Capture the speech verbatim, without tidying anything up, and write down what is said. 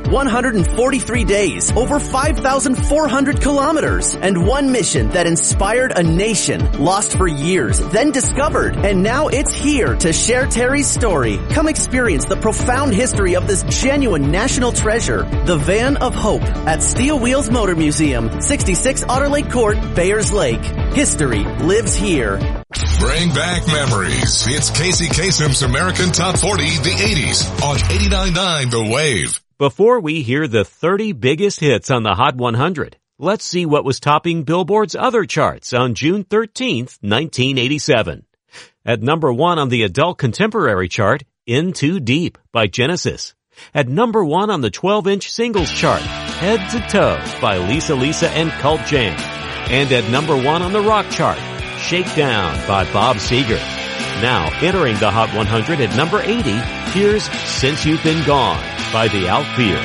one hundred forty-three days, over five thousand four hundred kilometers, and one mission that inspired a nation, lost for years, then discovered, and now it's here to share Terry's story. Come experience the profound history of this genuine national treasure, the Van of Hope, at Steel Wheels Motor Museum, sixty-six Otter Lake Court, Bayers Lake. History lives here. Bring back memories. It's Casey Kasem's American Top forty, the eighties, on eighty-nine point nine The Wave. Before we hear the thirty biggest hits on the Hot one hundred, let's see what was topping Billboard's other charts on June thirteenth, nineteen eighty-seven. At number one on the adult contemporary chart, In Too Deep by Genesis. At number one on the twelve-inch singles chart, Head to Toe by Lisa Lisa and Cult Jam. And at number one on the rock chart, Shakedown by Bob Seger. Now entering the Hot one hundred at number eighty, here's Since You've Been Gone by The Outfield.